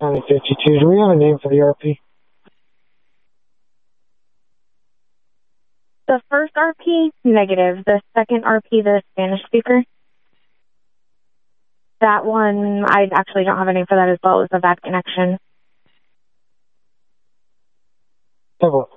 9052. Do we have a name for the RP? The first RP, negative. The second RP, the Spanish speaker. That one, I actually don't have a name for that as well. It was a bad connection. Several.